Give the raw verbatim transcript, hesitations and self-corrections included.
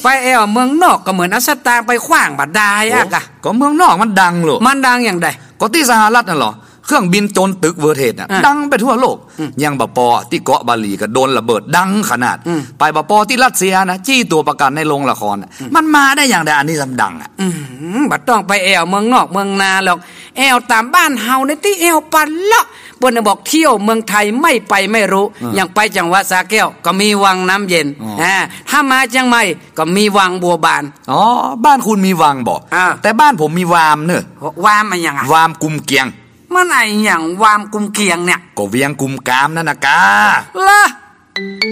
ไปแอวเมืองนอกก็เหมือนอัสตางไปขว้างบัดได้อะกะก็เมืองนอกมันดังหรอมันดังอย่างใดก็ที่สหรัฐน่ะหรอเครื่องบินโจรตึกเวอร์เทสน่ะดังไปทั่วโลกยังบปอที่เกาะบาหลีก็โดนระเบิดดังขนาดไปบปอที่รัสเซียนะจี้ตัวประกันในโรงละครมันมาได้อย่างใดอันนี้ดังอ่ะบัดต้องไปแอวเมืองนอกเมืองนาหรอกแอวตามบ้านเฮาในที่แอวปันเลาะบนบอกเที่ยวเมืองไทยไม่ไปไม่รู้อย่างไปจังหวัดสระแก้วก็มีวังน้ำเย็นอ่าถ้ามาจังใหม่ก็มีวังบัวบานอ๋อบ้านคุณมีวังบ่แต่บ้านผมมีวามเนอะวามมันยังไงวามกุมเกียงมันไออย่างวามกุมเกียงเนี่ยก็เวียงกุมกามนั่นนะกาล่ะ